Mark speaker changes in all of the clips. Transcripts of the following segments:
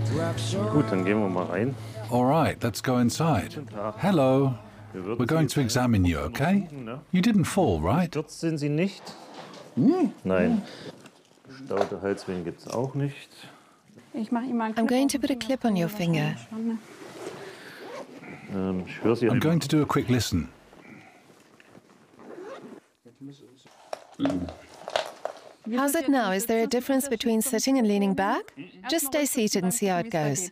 Speaker 1: Gut, dann gehen wir mal rein.
Speaker 2: All right, let's go inside. Hello. We're going to examine you, okay? You didn't fall, right?
Speaker 1: Gestürzt sind Sie nicht? Nein. Gestaute Halsvenen gibt es auch nicht.
Speaker 3: I'm going to put a clip on your finger.
Speaker 1: Ich höre Sie.
Speaker 2: I'm going to do a quick listen.
Speaker 3: How's it now? Is there a difference between sitting and leaning back? Just stay seated and see how it goes.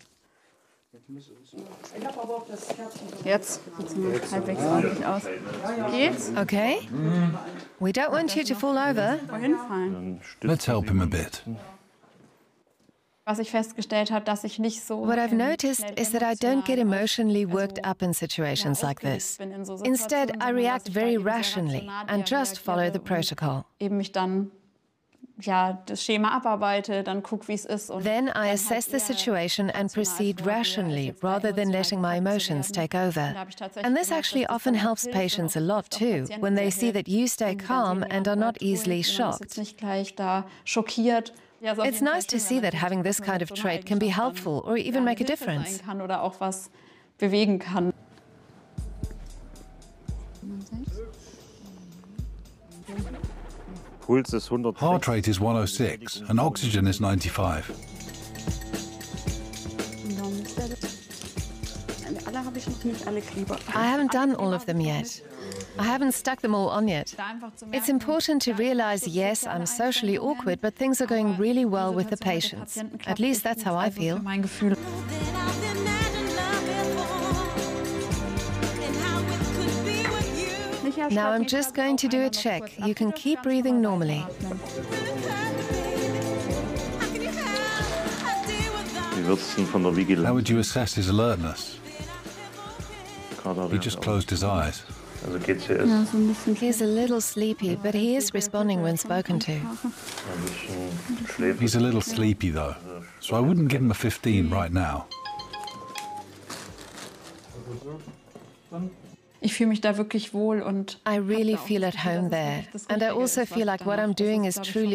Speaker 4: Jetzt sieht halbwegs ordentlich aus. Geht's?
Speaker 3: Okay. We don't want you to fall over.
Speaker 4: Wohin fallen?
Speaker 2: Let's help him a bit.
Speaker 4: Was ich festgestellt habe, dass ich nicht so.
Speaker 3: What I've noticed is that I don't get emotionally worked up in situations like this. Instead, I react very rationally and just follow the protocol.
Speaker 4: Eben mich dann das Schema abarbeite, dann guck, wie es ist. Und
Speaker 3: Then I assess the situation and proceed rationally rather than letting my emotions take over. And this actually often helps patients a lot too, when they see that you stay calm and are not easily shocked.
Speaker 4: Nicht gleich da schockiert.
Speaker 3: It's nice to see that having this kind of trait can be helpful or even make a difference.
Speaker 4: Kann oder auch was bewegen kann.
Speaker 1: Puls ist 100.
Speaker 2: Heart rate is 106 and oxygen is 95.
Speaker 3: I haven't done all of them yet. I haven't stuck them all on yet. It's important to realize, yes, I'm socially awkward, but things are going really well with the patients. At least that's how I feel.
Speaker 4: Mein Gefühl.
Speaker 3: Now I'm just going to do a check. You can keep breathing normally.
Speaker 1: Wie würdest du ihn von der
Speaker 2: How
Speaker 1: Vigilanz?
Speaker 2: would you assess his alertness? He just closed his eyes.
Speaker 1: Also GCS.
Speaker 4: Ja, so ein bisschen.
Speaker 3: He's a little sleepy, but he is responding when spoken to.
Speaker 1: Ein bisschen schläfrig.
Speaker 2: He's a little sleepy though, so I wouldn't give him a 15 right now.
Speaker 4: Ich fühle mich da wirklich wohl und
Speaker 3: I really feel at home there. And I also feel like what I'm doing is truly